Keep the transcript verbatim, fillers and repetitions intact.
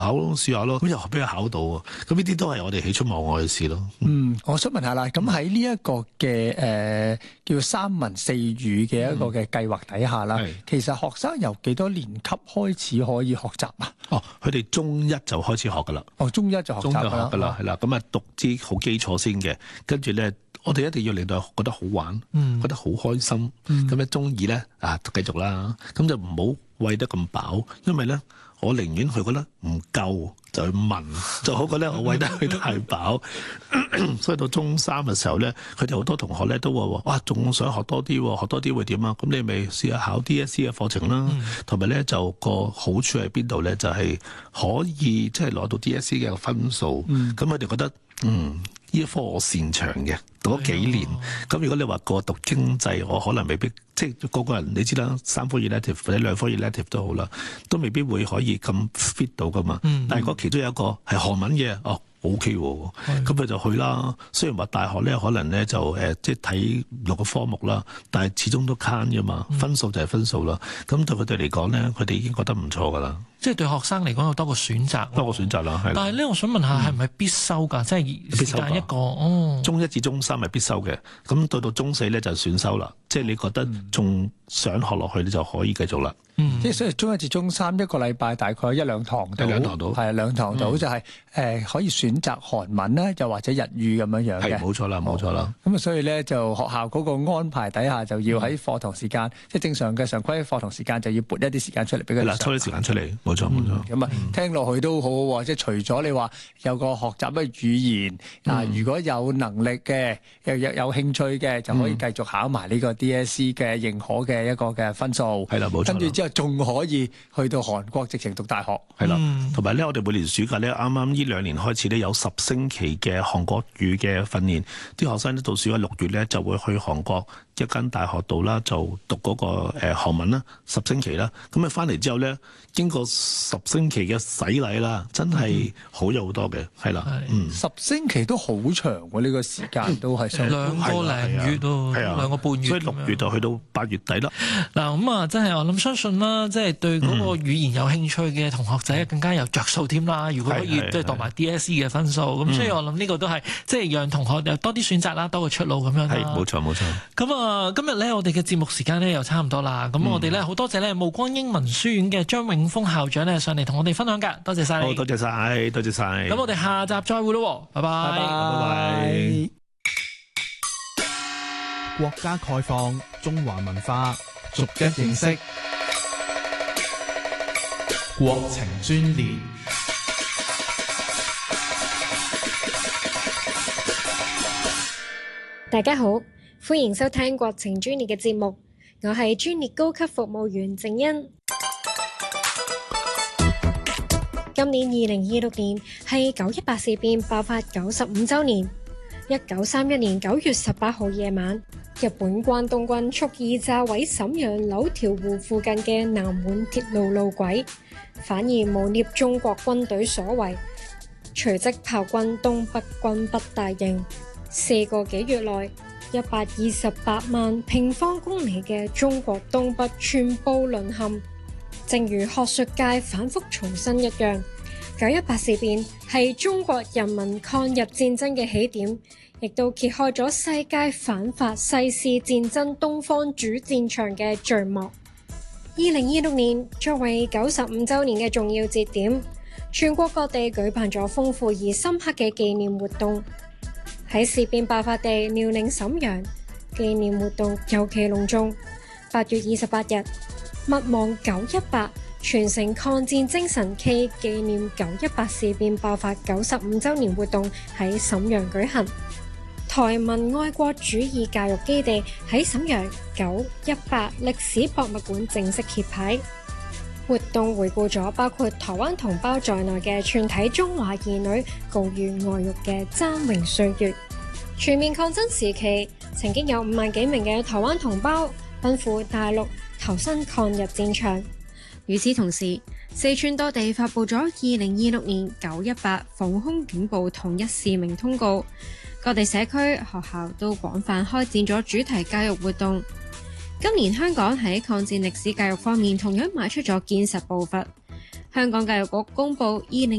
考試下咯，咁又俾佢考到喎，咁呢啲都係我哋喜出望外嘅事咯。 嗯，我想問下啦，咁喺呢一個嘅誒、呃、叫三文四語嘅一個嘅計劃底下啦， 嗯、 其實學生由幾多年級開始可以學習啊？ 哦，佢哋中一就開始學㗎啦。 哦，中一就學習㗎啦，係啦，咁啊讀啲好基礎先嘅，跟住咧，我哋一定要令到覺得好玩， 嗯、 覺得好開心。咁咧中二咧啊，繼續啦，咁就唔好餵得咁飽，因為咧我寧願佢覺得唔夠就去問，就好過咧我餵得佢太飽。所以到中三嘅時候咧，佢哋好多同學咧都話：哇，仲想學多啲，學多啲會點啊？咁你咪試下考 D S E 嘅課程啦。同埋咧就個好處喺邊度咧？就係、是、可以即係攞到 D S E 嘅分數。咁佢哋覺得嗯。呢一科我擅長嘅，讀咗幾年。咁、哎、如果你話過讀經濟，我可能未必，即係個個人你知啦，三科 elective 或者兩科 elective 都好啦，都未必會可以咁 fit 到噶嘛。嗯、但係如果其中有一個係韓文嘅，哦 OK 喎，咁佢就去啦。雖然話大學咧可能咧就誒、呃、即係睇六個科目啦，但係始終都 can 㗎嘛，分數就係分數啦。咁對佢哋嚟講咧，佢哋已經覺得唔錯噶啦。 即係對學生嚟講有多個選擇， 多個選擇啦，係。 但係咧，我想問下，係唔係必修㗎？嗯、即係時間一個哦。中一至中三係必修嘅，咁到到中四咧就選修啦。即係你覺得仲想學落去，你就可以繼續啦。 嗯，即係所以中一至中三一個禮拜大概一兩堂到， 兩堂到， 係兩堂到、嗯、就係、是、誒、呃、可以選擇韓文啦，又或者日語咁樣樣嘅。係冇錯啦，冇錯啦。 咁啊，所以咧就學校嗰個安排底下，就要喺課堂時間，嗯、即係正常嘅常規課堂時間，就要撥一啲時間出嚟俾佢。 嗱，抽啲時間出嚟，冇錯冇錯。 咁啊、嗯，聽落去都好好喎。即係除咗你話有個學習嘅語言，啊、嗯，如果有能力嘅，又有有興趣嘅，就可以繼續考埋呢個 D S E 嘅認可嘅一個嘅分數。係啦，冇錯。跟住之後仲可以去到韓國直情讀大學。係啦， 同埋咧，我哋每年暑假咧，啱啱呢兩年開始咧，有十星期嘅韓國語嘅訓練。啲學生咧到暑假六月咧就會去韓國一間大學度啦，就讀嗰個誒韓文啦，十星期啦。咁啊翻嚟之後咧，經過十星期嘅洗禮啦，真係好咗好多嘅，係啦，嗯， 十星期都好長喎，呢、這個時間都係上兩個零月咯， 係啊， 兩個半月， 所以六月就去到八月底啦。 嗱咁啊，真係我諗相信啦，即係對嗰個語言有興趣嘅同學仔更加有着數添啦。如果可以即係讀埋 D S E 嘅分數，咁所以我諗呢個都係即係讓同學有多啲選擇啦，多個出路咁樣啦。 係冇錯冇錯。 咁啊，今日咧我哋嘅節目時間咧又差唔多啦。咁我哋咧好多謝咧暮光英文書院嘅張永峰校長咧上嚟同我哋分享㗎，多謝晒你。 好，多謝晒，多謝晒。 咁我哋下集再會咯，拜拜。 拜拜。 國家概況，中華文化逐一認識。國情專列。 大家好，歡迎收聽國情專列嘅節目，我係專列高級服務員靜欣。今年二零二六年係九一八事變爆發九十五週年。一九三一年九月十八號夜晚，日本關東軍蓄意炸毀瀋陽柳條湖附近嘅南滿鐵路路軌，反而誣衊中國軍隊所為，隨即炮轟東北軍北大營。四個幾月內，一百二十八萬平方公里嘅中國東北全部淪陷。正如學術界反覆重申一樣，九一八事變係中國人民抗日戰爭嘅起點，亦都揭開咗世界反法西斯戰爭東方主戰場嘅序幕。二零二六年作為九十五週年嘅重要節點，全國各地舉辦咗豐富而深刻嘅紀念活動。喺事變爆發地遼寧瀋陽，紀念活動尤其隆重。八月二十八日，勿忘九一八，傳承抗戰精神暨紀念九一八事變爆發九十五週年活動喺瀋陽舉行。台文愛國主義教育基地喺瀋陽九一八歷史博物館正式揭牌。活動回顧咗包括台灣同胞在內嘅全體中華兒女告於外獄嘅嶄榮歲月。全面抗爭時期，曾經有五萬幾名嘅台灣同胞奔赴大陸投身抗日戰場。與此同時，四川多地發布咗二零二六年九一八防空警報統一使命通告，各地社區學校都廣泛開展咗主題教育活動。今年香港喺抗戰歷史教育方面同樣邁出咗堅實步伐。 香港教育局公布二零